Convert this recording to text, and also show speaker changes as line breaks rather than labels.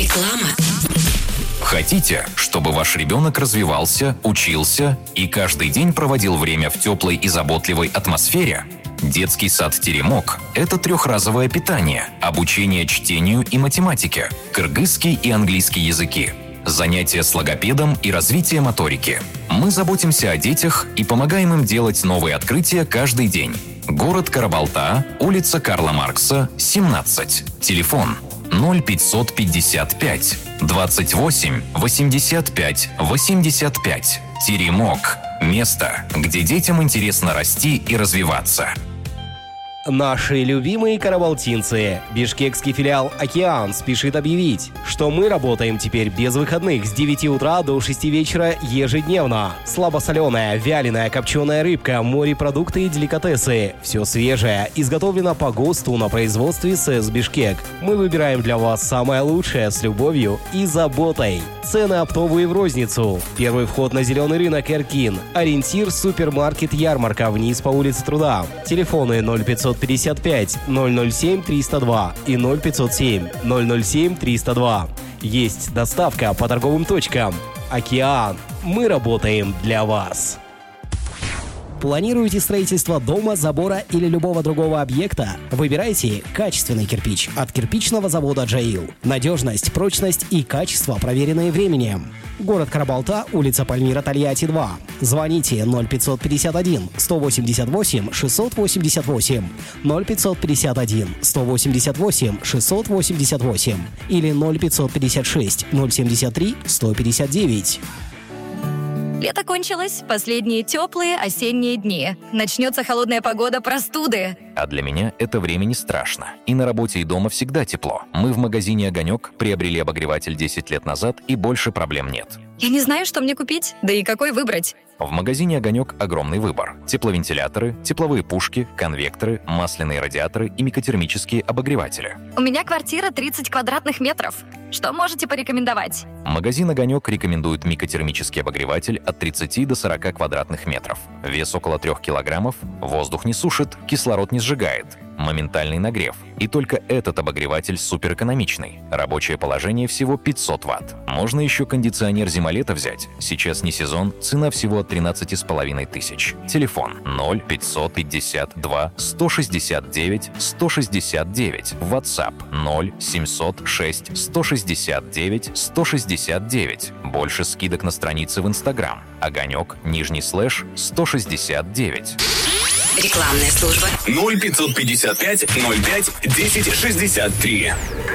Реклама.
Хотите, чтобы ваш ребенок развивался, учился и каждый день проводил время в теплой и заботливой атмосфере? Детский сад «Теремок» – это трехразовое питание, обучение чтению и математике, кыргызский и английский языки, занятия с логопедом и развитие моторики. Мы заботимся о детях и помогаем им делать новые открытия каждый день. Город Карабалта, улица Карла Маркса, 17. Телефон 0555 28 85 85. Теремок. Место, где детям интересно расти и развиваться.
Наши любимые карабалтинцы. Бишкекский филиал «Океан» спешит объявить, что мы работаем теперь без выходных с 9 утра до 6 вечера ежедневно. Слабосоленая, вяленая, копченая рыбка, морепродукты и деликатесы. Все свежее, изготовлено по ГОСТу на производстве СЭС «Бишкек». Мы выбираем для вас самое лучшее с любовью и заботой. Цены оптовые в розницу. Первый вход на зеленый рынок Эркин. Ориентир супермаркет Ярмарка вниз по улице Труда. Телефоны 0555 007 302 и 0507 007 302. Есть доставка по торговым точкам. «Океан». Мы работаем для вас. Планируете строительство дома, забора или любого другого объекта? Выбирайте качественный кирпич от кирпичного завода «Джаил». Надежность, прочность и качество, проверенные временем. Город Карабалта, улица Пальмира, Тольятти, 2. Звоните 0551 188 688 0551 188 688 или 0556 073 159.
Лето кончилось, последние теплые осенние дни. Начнется холодная погода, простуды.
А для меня это время не страшно. И на работе, и дома всегда тепло. Мы в магазине «Огонек» приобрели обогреватель 10 лет назад, и больше проблем нет.
Я не знаю, что мне купить, да и какой выбрать.
В магазине «Огонек» огромный выбор. Тепловентиляторы, тепловые пушки, конвекторы, масляные радиаторы и микотермические обогреватели.
У меня квартира 30 квадратных метров. Что можете порекомендовать?
Магазин «Огонек» рекомендует микотермический обогреватель от 30 до 40 квадратных метров. Вес около 3 килограммов, воздух не сушит, кислород не сжигает. Моментальный нагрев. И только этот обогреватель суперэкономичный. Рабочее положение всего 500 Вт. Можно еще кондиционер зима-лето взять. Сейчас не сезон, цена всего от 13,5 тысяч. Телефон 0552 169 169. WhatsApp 0706 169 169. Больше скидок на странице в Instagram. Огонек, _ 169.
Рекламная служба
0555 05 10 63.